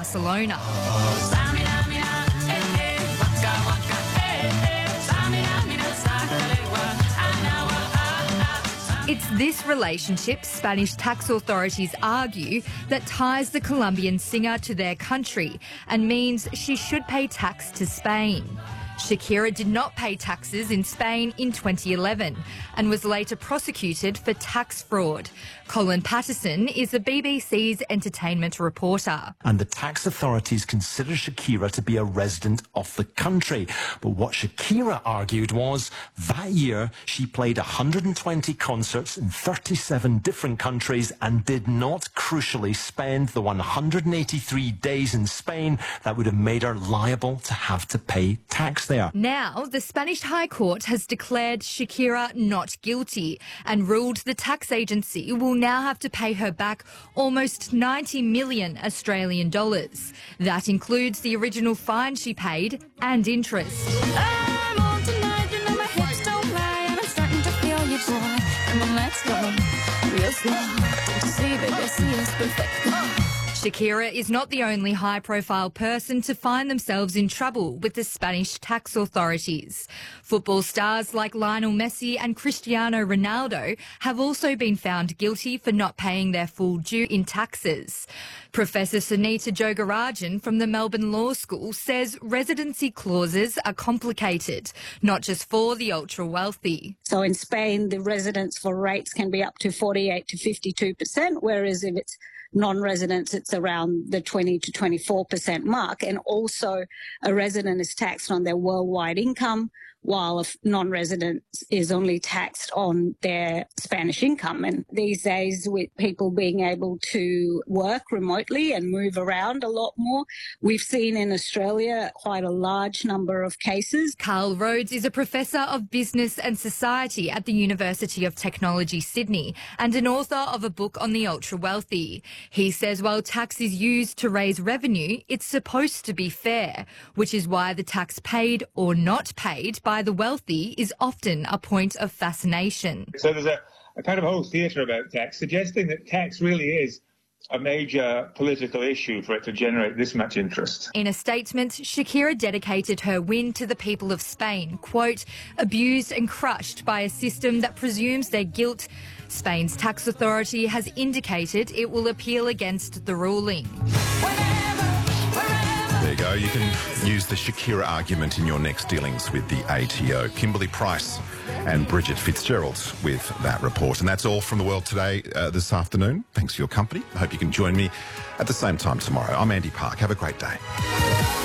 Barcelona. It's this relationship, Spanish tax authorities argue, that ties the Colombian singer to their country and means she should pay tax to Spain. Shakira did not pay taxes in Spain in 2011 and was later prosecuted for tax fraud. Colin Patterson is the BBC's entertainment reporter. And the tax authorities consider Shakira to be a resident of the country. But what Shakira argued was that year she played 120 concerts in 37 different countries and did not crucially spend the 183 days in Spain that would have made her liable to have to pay tax there. Now, the Spanish High Court has declared Shakira not guilty and ruled the tax agency will now have to pay her back almost 90 million Australian dollars. That includes the original fine she paid and interest. I'm on tonight, you know my hips don't lie, and I'm starting to feel you, boy. Come on, let's go real slow. Don't you see, baby, see it's perfect. Shakira is not the only high-profile person to find themselves in trouble with the Spanish tax authorities. Football stars like Lionel Messi and Cristiano Ronaldo have also been found guilty for not paying their full due in taxes. Professor Sunita Jogarajan from the Melbourne Law School says residency clauses are complicated, not just for the ultra-wealthy. So in Spain, the residence for rates can be up to 48 to 52%, whereas if it's non-residents, it's around the 20 to 24% mark. And also a resident is taxed on their worldwide income, while a non-resident is only taxed on their Spanish income. And these days, with people being able to work remotely and move around a lot more, we've seen in Australia quite a large number of cases. Carl Rhodes is a professor of business and society at the University of Technology, Sydney, and an author of a book on the ultra-wealthy. He says while tax is used to raise revenue, it's supposed to be fair, which is why the tax paid or not paid by the wealthy is often a point of fascination. So there's a kind of whole theatre about tax, suggesting that tax really is a major political issue for it to generate this much interest. In a statement, Shakira dedicated her win to the people of Spain, quote, abused and crushed by a system that presumes their guilt. Spain's tax authority has indicated it will appeal against the ruling. There you go. You can use the Shakira argument in your next dealings with the ATO. Kimberly Price and Bridget Fitzgerald with that report. And that's all from The World Today this afternoon. Thanks for your company. I hope you can join me at the same time tomorrow. I'm Andy Park. Have a great day.